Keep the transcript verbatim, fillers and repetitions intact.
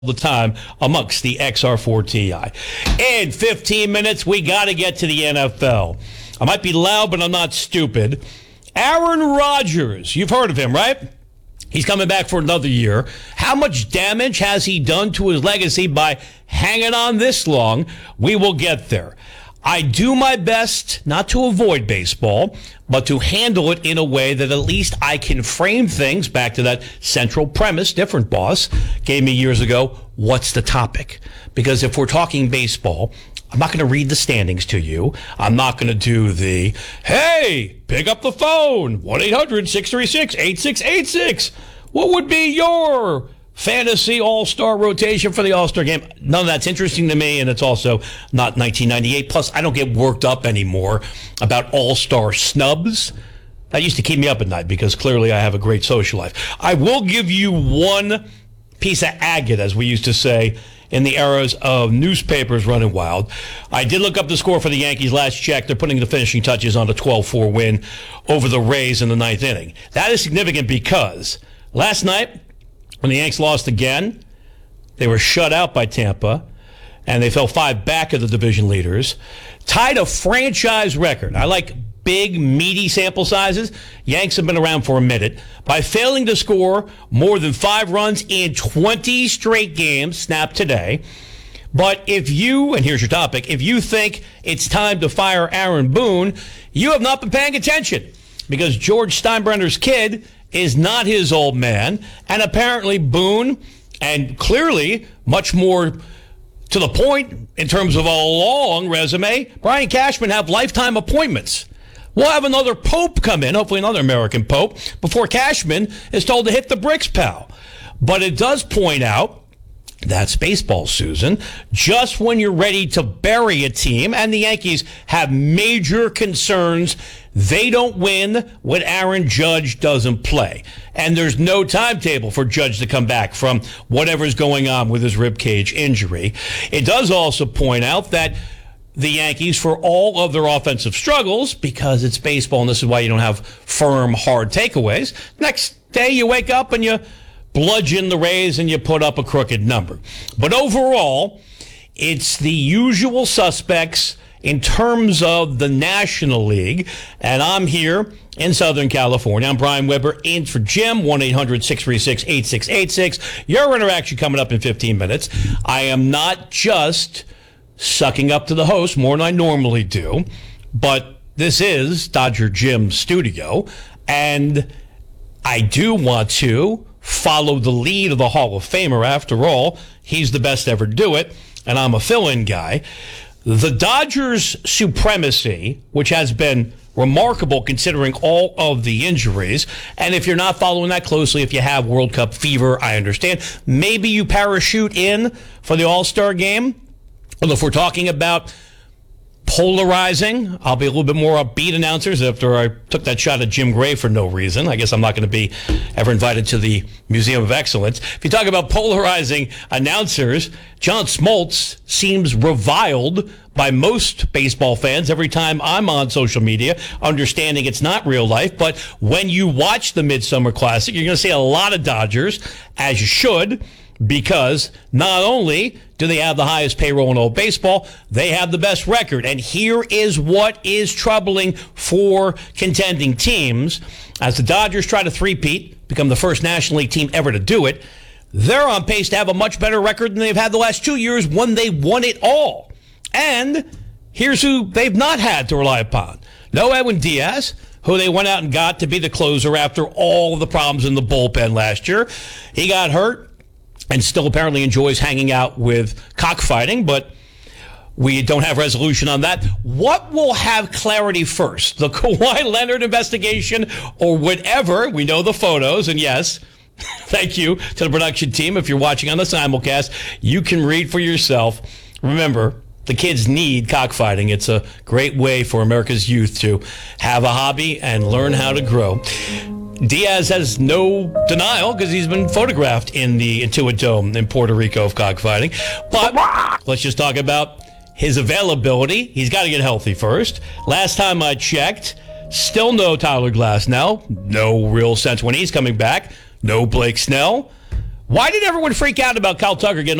the time amongst the X R four Ti. In fifteen minutes, we got to get to the N F L. I might be loud, but I'm not stupid. Aaron Rodgers, you've heard of him, right? He's coming back for another year. How much damage has he done to his legacy by hanging on this long? We will get there. I do my best not to avoid baseball, but to handle it in a way that at least I can frame things back to that central premise different boss gave me years ago. What's the topic? Because if we're talking baseball, I'm not going to read the standings to you. I'm not going to do the, hey, pick up the phone, one eight hundred six three six eight six eight six. What would be your fantasy all-star rotation for the all-star game? None of that's interesting to me, and it's also not nineteen ninety-eight. Plus, I don't get worked up anymore about all-star snubs. That used to keep me up at night because clearly I have a great social life. I will give you one piece of agate, as we used to say in the eras of newspapers running wild. I did look up the score for the Yankees last check. They're putting the finishing touches on a twelve four win over the Rays in the ninth inning. That is significant because last night, when the Yanks lost again, they were shut out by Tampa, and they fell five back of the division leaders, tied a franchise record. I like big, meaty sample sizes. Yanks have been around for a minute by failing to score more than five runs in twenty straight games, snapped today. But if you, and here's your topic, if you think it's time to fire Aaron Boone, you have not been paying attention, because George Steinbrenner's kid is not his old man, and apparently Boone, and clearly much more to the point in terms of a long resume, Brian Cashman have lifetime appointments. We'll have another pope come in, hopefully another American pope, before Cashman is told to hit the bricks, pal. But it does point out, that's baseball, Susan, just when you're ready to bury a team, and the Yankees have major concerns, they don't win when Aaron Judge doesn't play. And there's no timetable for Judge to come back from whatever's going on with his ribcage injury. It does also point out that the Yankees, for all of their offensive struggles, because it's baseball and this is why you don't have firm, hard takeaways, next day you wake up and you bludgeon the Rays and you put up a crooked number. But overall, it's the usual suspects in terms of the National League. And I'm here in Southern California. I'm Brian Weber, in for Jim, one eight hundred six three six eight six eight six. Your interaction coming up in fifteen minutes. I am not just sucking up to the host more than I normally do, but this is Dodger Jim's studio, and I do want to follow the lead of the Hall of Famer. After all, he's the best to ever do it, and I'm a fill-in guy. The Dodgers' supremacy, which has been remarkable considering all of the injuries, and if you're not following that closely, if you have World Cup fever, I understand. Maybe you parachute in for the All-Star game. Well, if we're talking about polarizing, I'll be a little bit more upbeat announcers after I took that shot at Jim Gray for no reason. I guess I'm not going to be ever invited to the Museum of Excellence. If you talk about polarizing announcers, John Smoltz seems reviled by most baseball fans every time I'm on social media, understanding it's not real life. But when you watch the Midsummer Classic, you're going to see a lot of Dodgers, as you should, because not only do they have the highest payroll in all baseball, they have the best record. And here is what is troubling for contending teams. As the Dodgers try to three-peat, become the first National League team ever to do it, they're on pace to have a much better record than they've had the last two years when they won it all. And here's who they've not had to rely upon. No Edwin Diaz, who they went out and got to be the closer after all of the problems in the bullpen last year. He got hurt and still apparently enjoys hanging out with cockfighting, but we don't have resolution on that. What will have clarity first, the Kawhi Leonard investigation or whatever? We know the photos, and yes, thank you to the production team. If you're watching on the simulcast, you can read for yourself. Remember, the kids need cockfighting. It's a great way for America's youth to have a hobby and learn how to grow. Diaz has no denial because he's been photographed in the Intuit Dome in Puerto Rico of cockfighting. But let's just talk about his availability. He's got to get healthy first. Last time I checked, still no Tyler Glasnow. No real sense when he's coming back. No Blake Snell. Why did everyone freak out about Kyle Tucker getting